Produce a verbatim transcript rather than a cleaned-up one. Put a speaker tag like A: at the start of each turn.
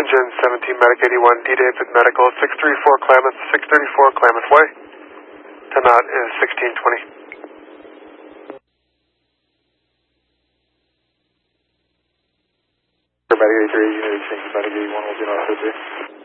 A: engine seventeen Medic eighty-one, D-Day with Medical, six thirty-four Klamath, six thirty-four Klamath Way. To knot is sixteen twenty.
B: Medic eighty-three, Unit eighty-six, Medic eighty-one will be on